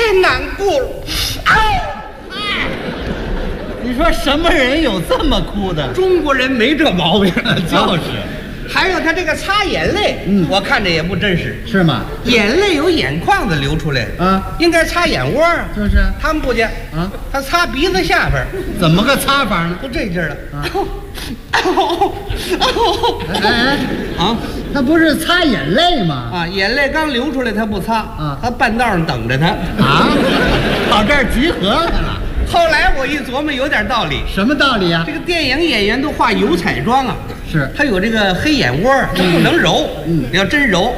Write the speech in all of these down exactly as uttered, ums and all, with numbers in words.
难过了。哎， 你说什么人有这么哭的？ 中国人没这毛病， 就是。 还有他这个擦眼泪，嗯，我看着也不真实， 是吗？ 眼泪有眼眶子流出来， 啊， 应该擦眼窝啊， 就是。 他们不见啊，他擦鼻子下边， 怎么个擦法呢？ 就这劲儿了。啊， 哎哎啊，他不是擦眼泪吗？ 啊，眼泪刚流出来，他不擦啊，他半道上等着他啊，跑这儿集合去了。 后来我一琢磨，有点道理。 什么道理啊？ 这个电影演员都化油彩妆啊， 是他有这个黑眼窝，他不能揉。嗯，你要真揉，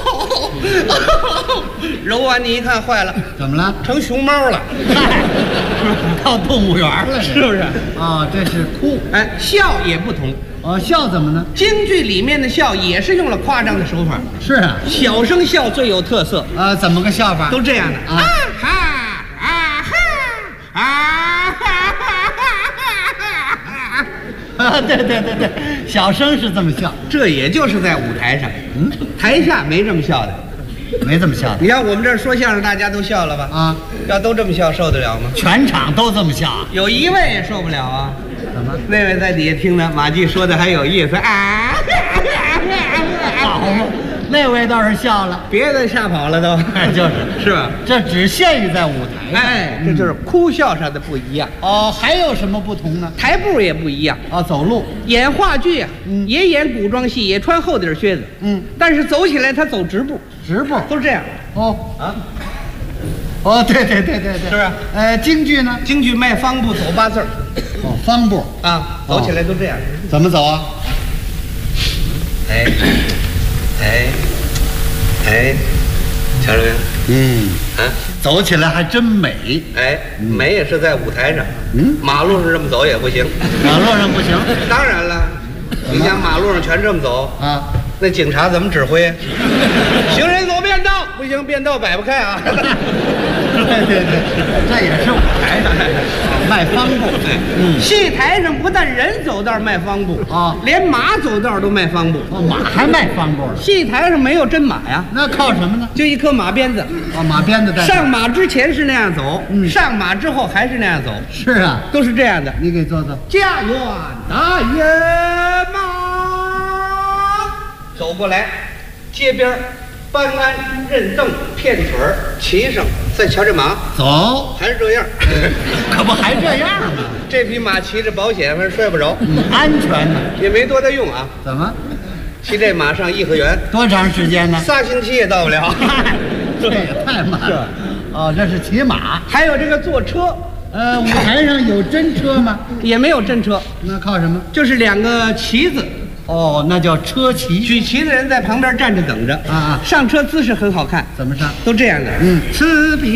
揉完你一看坏了， 怎么了？ 成熊猫了， 到动物园了， 是不是？ 啊，这是哭。 哎，笑也不同。 哦，笑怎么呢？ 京剧里面的笑也是用了夸张的手法。 是啊， 小声笑最有特色。 啊，怎么个笑法？ 都这样的啊哈啊哈啊哈啊！对对对对，小声是这么笑。 这也就是在舞台上，嗯，台下没这么笑的， 没这么笑的。 你看我们这儿说相声，大家都笑了吧？啊，要都这么笑，受得了吗？ 全场都这么笑， 有一位也受不了啊。 怎么？ 那位在底下听的，马季说的还有意思啊。 好，那位倒是笑了， 别的吓跑了都。 哎，就是， 是吧？ 这只限于在舞台上。 哎，这就是哭笑上的不一样。 哦，还有什么不同呢？ 台步也不一样。 哦，走路。 演话剧啊，嗯，也演古装戏，也穿厚底靴子，嗯，但是走起来他走直步， 直步都是这样。 哦啊。哦，对对对对对， 是不是？ 呃，京剧呢？ 京剧迈方步，走八字儿。 哦，方步啊，走起来都这样。 怎么走啊？ 哎，哎，哎，瞧着没有？ 嗯， 啊， 走起来还真美。 哎，美也是在舞台上。嗯，马路上这么走也不行。 马路上不行？ 当然了，你想马路上全这么走啊， 那警察怎么指挥？行人走便道，不行，便道摆不开啊。 对对对，这也是舞台上迈方步。 嗯，戏台上不但人走道迈方步啊，连马走道都迈方步。 哦，马还迈方步了？ 戏台上没有真马呀， 那靠什么呢？ 就一颗马鞭子。 哦，马鞭子在上马之前是那样走，嗯，上马之后还是那样走。 是啊， 都是这样的。 你给做做。 家园大爷马，走过来，街边搬鞍认凳片腿儿骑上，再瞧这马走， 还是这样， 可不还这样吗？ 这匹马骑着保险，反正摔不着， 嗯，安全呢， 也没多大用啊。 怎么？ 骑这马上颐和园多长时间呢？ 仨星期也到不了。 这也太慢了。哦，这是骑马， 还有这个坐车。 呃，舞台上有真车吗？ 也没有真车， 那靠什么？ 就是两个旗子。 哦，那叫车骑。 举旗的人在旁边站着等着啊啊，上车姿势很好看。 怎么上？ 都这样的。嗯，此笔。